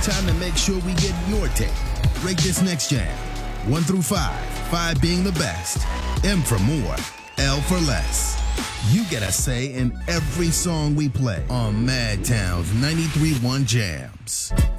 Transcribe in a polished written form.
Time to make sure we get your take. Rate this next jam. 1 through 5. 5 being the best. M for more. L for less. You get a say in every song we play on Madtown's 93.1 Jams.